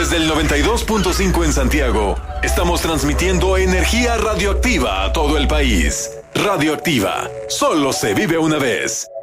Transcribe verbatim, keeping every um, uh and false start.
Desde el noventa y dos punto cinco en Santiago, estamos transmitiendo energía radioactiva a todo el país. Radioactiva, solo se vive una vez.